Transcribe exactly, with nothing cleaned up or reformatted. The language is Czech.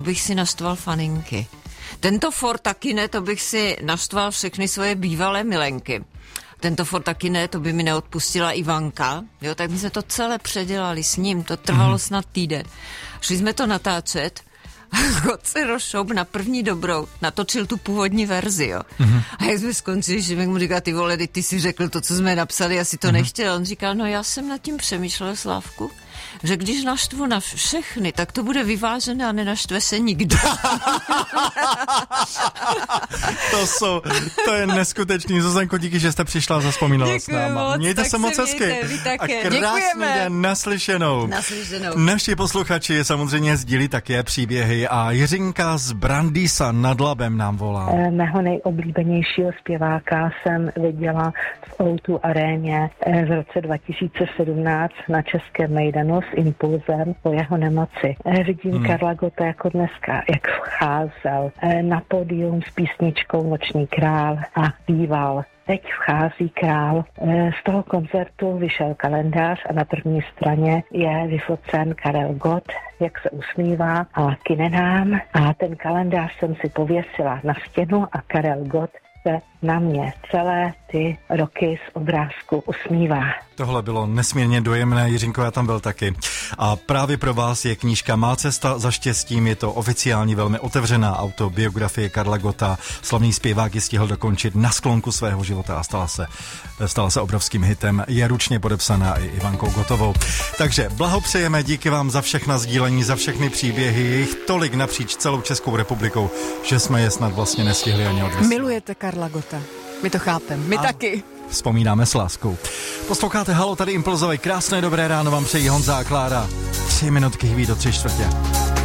bych si naštval faninky. Tento for taky ne, to bych si naštval všechny svoje bývalé milenky. Tento for taky ne, to by mi neodpustila Ivanka. Jo, tak my jsme to celé předělali s ním, to trvalo mm. snad týden. Šli jsme to natáčet, God se rozšoub na první dobrou, natočil tu původní verzi, jo. Mm-hmm. A jak jsme skončili, že mu říká, ty vole, ty si řekl to, co jsme napsali, asi to mm-hmm. nechtěl. On říkal, no já jsem nad tím přemýšlel, Slávku, že když naštvu na všechny, tak to bude vyvážené a nenaštve se nikdo. To jsou, to je neskutečný. Zuzanko, díky, že jste přišla a zazpomínala s náma. Moc, mějte se moc hezky. A krásný Děkujeme. den, naslyšenou. Naslyšenou. Naši posluchači samozřejmě sdílí také příběhy a Jiřinka z Brandýsa nad Labem nám volá. E, mého nejoblíbenějšího zpěváka jsem viděla v ó dva aréně e, v roce dva tisíce sedmnáct na Českém Mejdanu s Impulzem po jeho nemoci. E, vidím hmm. Karla Gotta jako dneska, jak vcházel e, na pódium s písničkou Noční král a zpíval. Teď vchází král. Z toho koncertu vyšel kalendář a na první straně je vyfocen Karel Gott, jak se usmívá a kyne nám. A ten kalendář jsem si pověsila na stěnu a Karel Gott se na mě celé ty roky z obrázku usmívá. Tohle bylo nesmírně dojemné, Jiřinko, já tam byl taky. A právě pro vás je knížka Má cesta za štěstím, je to oficiální velmi otevřená autobiografie Karla Gotta. Slavný zpěvák ji stihl dokončit na sklonku svého života a stala se, stala se obrovským hitem. Je ručně podepsaná i Ivankou Gottovou. Takže blahopřejeme, díky vám za všechna sdílení, za všechny příběhy, je jich tolik napříč celou Českou republikou, že jsme je snad vlastně nestihli ani odvyslat. Milujete Karla Gotta, my to chápeme, my a... taky. Vzpomínáme s láskou. Posloucháte Halo, tady Impulzovej. Krásné dobré ráno vám přejí Honza a Klára. Tři minutky chybí do tři čtvrtě.